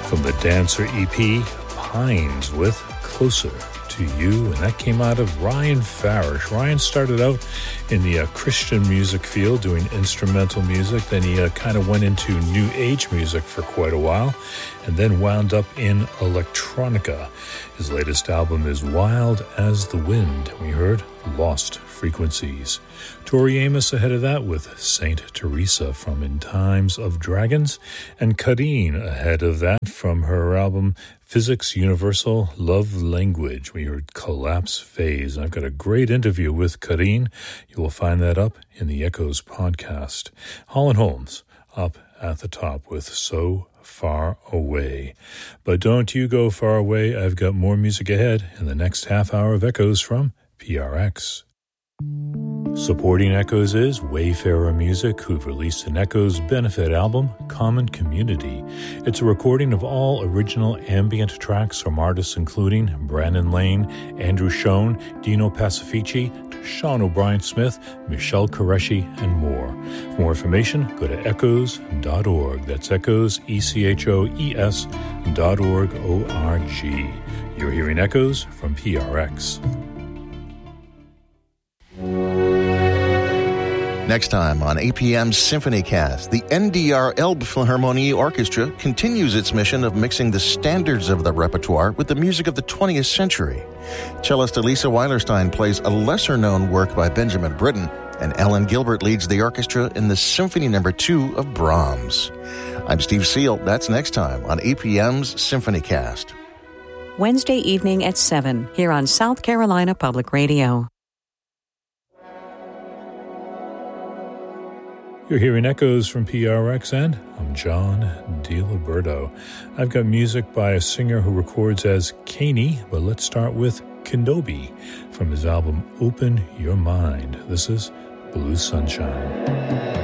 from the Dancer EP, Pines with Closer to You, and that came out of Ryan Farish. Ryan started out in the Christian music field doing instrumental music. Then he kind of went into new age music for quite a while and then wound up in electronica. His latest album is Wild as the Wind. We heard Lost Frequencies. Tori Amos ahead of that with Saint Teresa from In Times of Dragons, and Kadeen ahead of that from her album Physics Universal Love Language. We heard Collapse Phase. I've got a great interview with Kadeen. You will find that up in the Echoes podcast. Holland Holmes up at the top with So Far Away. But don't you go far away. I've got more music ahead in the next half hour of Echoes from PRX. Supporting Echoes is Wayfarer Music, who've released an Echoes benefit album, Common Community. It's a recording of all original ambient tracks from artists including Brandon Lane, Andrew Schoen, Dino Pacifici, Sean O'Brien Smith, Michelle Qureshi, and more. For more information, go to echoes.org. That's echoes, ECHOES.org, O-R-G. You're hearing Echoes from PRX. Next time on APM's SymphonyCast, the NDR Elbphilharmonie Orchestra continues its mission of mixing the standards of the repertoire with the music of the 20th century. Cellist Elisa Weilerstein plays a lesser-known work by Benjamin Britten, and Ellen Gilbert leads the orchestra in the Symphony No. 2 of Brahms. I'm Steve Seal. That's next time on APM's SymphonyCast. Wednesday evening at 7 here on South Carolina Public Radio. You're hearing Echoes from PRX, and I'm John DiLiberto. I've got music by a singer who records as Caney, but let's start with Kenobi from his album Open Your Mind. This is Blue Sunshine.